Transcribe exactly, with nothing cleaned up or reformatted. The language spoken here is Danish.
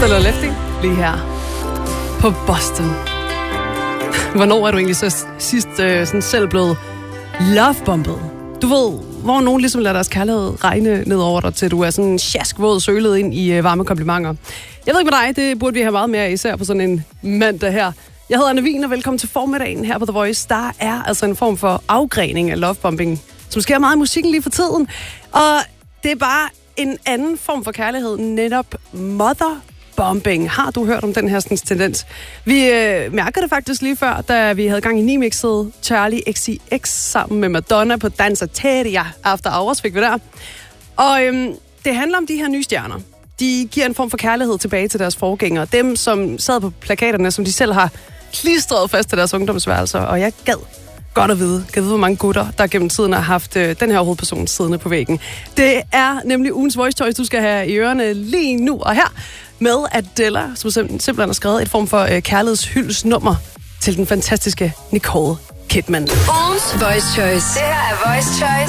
eller lefty? Lige her på Boston. Hvornår er du egentlig så sidst øh, sådan selv blevet lovebombet? Du ved, hvor nogen ligesom lader deres kærlighed regne ned over dig, til du er sådan sjaskvåd sølet ind i øh, varme komplimenter. Jeg ved ikke med dig, det burde vi have meget mere, især på sådan en mandag her. Jeg hedder Anne Wien, og velkommen til formiddagen her på The Voice. Der er altså en form for afgrening af lovebombing, som sker meget i musikken lige for tiden. Og det er bare en anden form for kærlighed, netop motherbombing. Har du hørt om den her sådan, tendens? Vi øh, mærker det faktisk lige før, da vi havde gang i Nimixet Charlie X C X sammen med Madonna på Danceteria After Hours, fik vi der. Og øhm, det handler om de her nye stjerner. De giver en form for kærlighed tilbage til deres forgængere. Dem, som sad på plakaterne, som de selv har klistret fast til deres ungdomsværelser. Og jeg gad godt at vide, gad vide, hvor mange gutter, der gennem tiden har haft øh, den her hovedperson siddende på væggen. Det er nemlig ugens Voice Choice, du skal have i ørerne lige nu og her, med Adela, som simpelthen har skrevet et form for øh, kærlighedshyldesnummer til den fantastiske Nicole Kidman. Ugens Voice Choice. Det her er Voice Choice